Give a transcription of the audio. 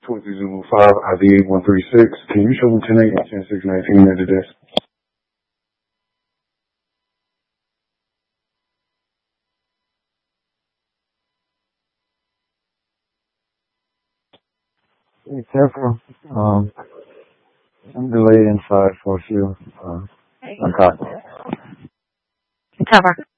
20 Zulu 5, IV 8136. Can you show Lieutenant 10619 at the desk? Be careful. I'm delayed inside for a few. Okay. Cover.